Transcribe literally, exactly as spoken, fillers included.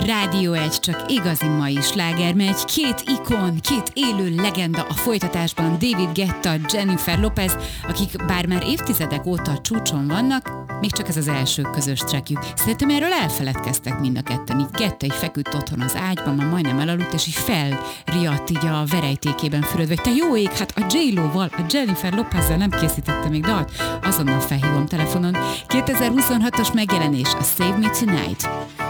Rádió egy, csak igazi mai sláger megy. Két ikon, két élő legenda a folytatásban. David Guetta, Jennifer Lopez, akik bár már évtizedek óta a csúcson vannak, még csak ez az első közös trackjük. Szerintem erről elfeledkeztek mind a ketten. Így Guetta így feküdt otthon az ágyban, már majdnem elaludt, és így felriadt így a verejtékében fürödve, hogy te jó ég, hát a J-Lo-val, a Jennifer Lopezzel nem készítette még dalt. Azonnal felhívom telefonon. kétezer-huszonhatos megjelenés, a Save Me Tonight.